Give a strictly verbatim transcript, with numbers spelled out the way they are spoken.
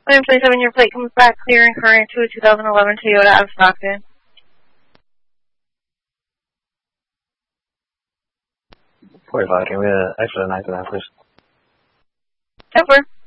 nine twenty-seven, your plate comes back clear and current to a two thousand eleven Toyota out of Stockton. forty-five, can we uh, extra nine to nine, please? Over.